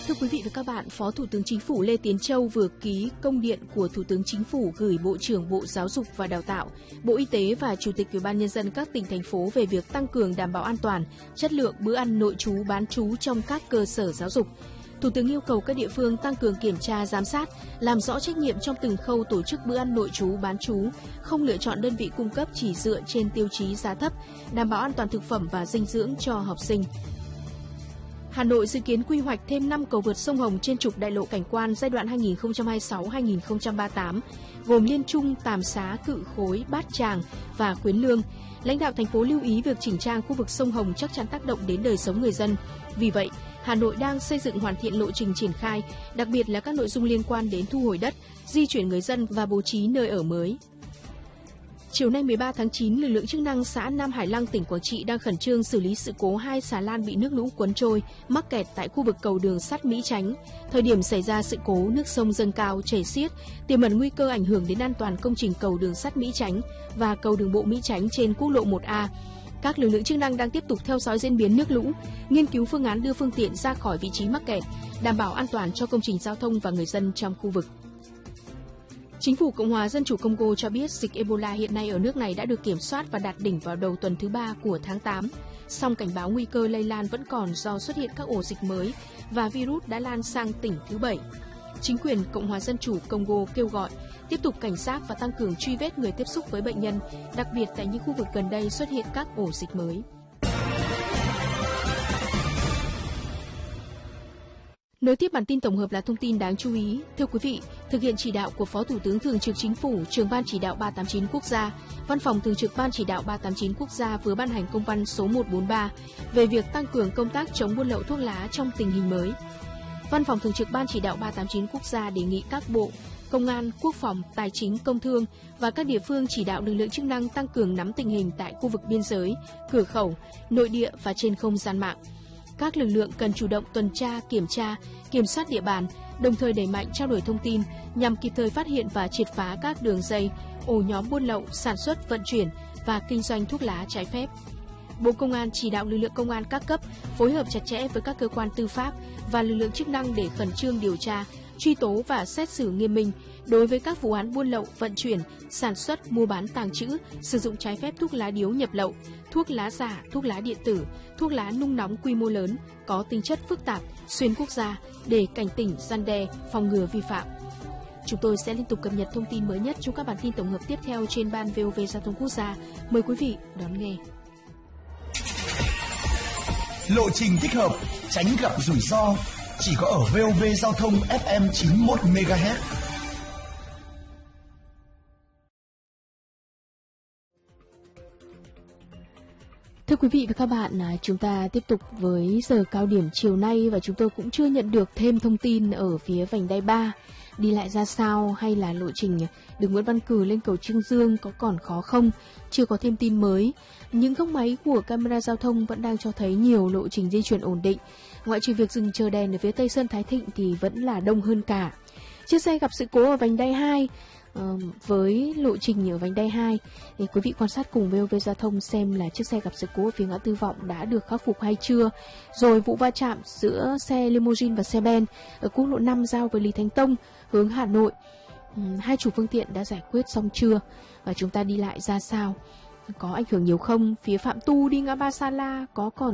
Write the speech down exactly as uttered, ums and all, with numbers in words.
Thưa quý vị và các bạn, Phó Thủ tướng Chính phủ Lê Tiến Châu vừa ký công điện của Thủ tướng Chính phủ gửi Bộ trưởng Bộ Giáo dục và Đào tạo, Bộ Y tế và Chủ tịch Ủy ban Nhân dân các tỉnh, thành phố về việc tăng cường đảm bảo an toàn, chất lượng bữa ăn nội trú, bán trú trong các cơ sở giáo dục. Thủ tướng yêu cầu các địa phương tăng cường kiểm tra, giám sát, làm rõ trách nhiệm trong từng khâu tổ chức bữa ăn nội trú, bán trú, không lựa chọn đơn vị cung cấp chỉ dựa trên tiêu chí giá thấp, đảm bảo an toàn thực phẩm và dinh dưỡng cho học sinh. Hà Nội dự kiến quy hoạch thêm năm cầu vượt sông Hồng trên trục đại lộ cảnh quan giai đoạn hai nghìn không trăm hai mươi sáu đến hai nghìn không trăm ba mươi tám, gồm Liên Trung, Tàm Xá, Cự Khối, Bát Tràng và Khuyến Lương. Lãnh đạo thành phố lưu ý việc chỉnh trang khu vực sông Hồng chắc chắn tác động đến đời sống người dân. Vì vậy, Hà Nội đang xây dựng hoàn thiện lộ trình triển khai, đặc biệt là các nội dung liên quan đến thu hồi đất, di chuyển người dân và bố trí nơi ở mới. Chiều nay mười ba tháng chín, lực lượng chức năng xã Nam Hải Lăng, tỉnh Quảng Trị đang khẩn trương xử lý sự cố hai xà lan bị nước lũ cuốn trôi, mắc kẹt tại khu vực cầu đường sắt Mỹ Chánh. Thời điểm xảy ra sự cố, nước sông dâng cao, chảy xiết, tiềm ẩn nguy cơ ảnh hưởng đến an toàn công trình cầu đường sắt Mỹ Chánh và cầu đường bộ Mỹ Chánh trên quốc lộ một A. Các lực lượng chức năng đang tiếp tục theo dõi diễn biến nước lũ, nghiên cứu phương án đưa phương tiện ra khỏi vị trí mắc kẹt, đảm bảo an toàn cho công trình giao thông và người dân trong khu vực. Chính phủ Cộng hòa Dân chủ Congo cho biết dịch Ebola hiện nay ở nước này đã được kiểm soát và đạt đỉnh vào đầu tuần thứ ba của tháng tám. Song cảnh báo nguy cơ lây lan vẫn còn do xuất hiện các ổ dịch mới và virus đã lan sang tỉnh thứ bảy. Chính quyền Cộng hòa Dân chủ Congo kêu gọi tiếp tục cảnh giác và tăng cường truy vết người tiếp xúc với bệnh nhân, đặc biệt tại những khu vực gần đây xuất hiện các ổ dịch mới. Nối tiếp bản tin tổng hợp là thông tin đáng chú ý. Thưa quý vị, thực hiện chỉ đạo của Phó Thủ tướng Thường trực Chính phủ, Trưởng ban chỉ đạo ba tám chín quốc gia, Văn phòng Thường trực Ban chỉ đạo ba tám chín quốc gia vừa ban hành công văn số một bốn ba về việc tăng cường công tác chống buôn lậu thuốc lá trong tình hình mới. Văn phòng Thường trực Ban chỉ đạo ba tám chín quốc gia đề nghị các bộ, Công an, Quốc phòng, Tài chính, Công thương và các địa phương chỉ đạo lực lượng chức năng tăng cường nắm tình hình tại khu vực biên giới, cửa khẩu, nội địa và trên không gian mạng. Các lực lượng cần chủ động tuần tra, kiểm tra, kiểm soát địa bàn, đồng thời đẩy mạnh trao đổi thông tin nhằm kịp thời phát hiện và triệt phá các đường dây, ổ nhóm buôn lậu, sản xuất, vận chuyển và kinh doanh thuốc lá trái phép. Bộ Công an chỉ đạo lực lượng công an các cấp phối hợp chặt chẽ với các cơ quan tư pháp và lực lượng chức năng để khẩn trương điều tra, truy tố và xét xử nghiêm minh đối với các vụ án buôn lậu, vận chuyển, sản xuất, mua bán, tàng trữ, sử dụng trái phép thuốc lá điếu nhập lậu, thuốc lá giả, thuốc lá điện tử, thuốc lá nung nóng quy mô lớn, có tính chất phức tạp, xuyên quốc gia để cảnh tỉnh, răn đe, phòng ngừa vi phạm. Chúng tôi sẽ liên tục cập nhật thông tin mới nhất trong các bản tin tổng hợp tiếp theo trên ban vê o vê Giao thông Quốc gia. Mời quý vị đón nghe. Lộ trình thích hợp, tránh gặp rủi ro, chỉ có ở vê o vê Giao thông ép em chín mươi mốt mê ga héc. Thưa quý vị và các bạn, chúng ta tiếp tục với giờ cao điểm chiều nay và chúng tôi cũng chưa nhận được thêm thông tin ở phía vành đai ba. Đi lại ra sao hay là lộ trình đường Nguyễn Văn Cừ lên cầu Trương Dương có còn khó không? Chưa có thêm tin mới. Những góc máy của camera giao thông vẫn đang cho thấy nhiều lộ trình di chuyển ổn định. Ngoại trừ việc dừng chờ đèn ở phía Tây Sơn Thái Thịnh thì vẫn là đông hơn cả. Chiếc xe gặp sự cố ở vành đai hai. Uh, với lộ trình ở vành đai hai thì quý vị quan sát cùng vê o vê Giao thông xem là chiếc xe gặp sự cố ở phía ngã tư Vọng đã được khắc phục hay chưa. Rồi vụ va chạm giữa xe limousine và xe ben ở quốc lộ năm giao với Lý Thánh Tông hướng Hà Nội, um, hai chủ phương tiện đã giải quyết xong chưa và chúng ta đi lại ra sao, có ảnh hưởng nhiều không? Phía Phạm Tu đi ngã ba Sa La có còn